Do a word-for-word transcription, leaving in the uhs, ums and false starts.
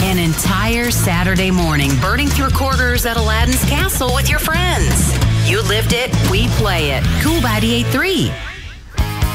An entire Saturday morning burning through quarters at Aladdin's Castle with your friends. You lived it, we play it. Cool ninety-eight point three.